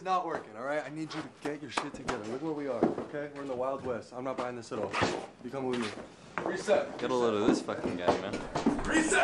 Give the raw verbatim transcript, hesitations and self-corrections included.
not working, all right? I need you to get your shit together. Look where we are, okay? We're in the Wild West. I'm not buying this at all. You come with me. Reset. Get a load of this fucking guy, man. Reset!